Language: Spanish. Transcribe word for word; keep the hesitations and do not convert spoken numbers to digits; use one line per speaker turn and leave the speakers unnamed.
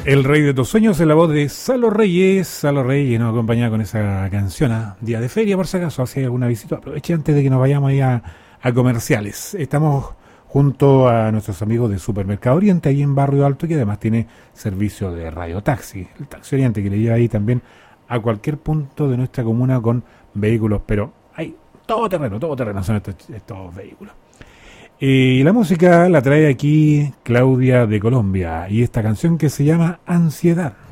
El rey de tus sueños en la voz de Salo Reyes. Salo Reyes nos acompaña con esa canción a día de feria, por si acaso, si hay alguna visita. Aproveche antes de que nos vayamos ahí a, a comerciales. Estamos junto a nuestros amigos de Supermercado Oriente, ahí en Barrio Alto, que además tiene servicio de radiotaxi. El Taxi Oriente, que le lleva ahí también a cualquier punto de nuestra comuna con vehículos, pero hay todo terreno, todo terreno son estos, estos vehículos. Y la música la trae aquí Claudia de Colombia y esta canción que se llama Ansiedad.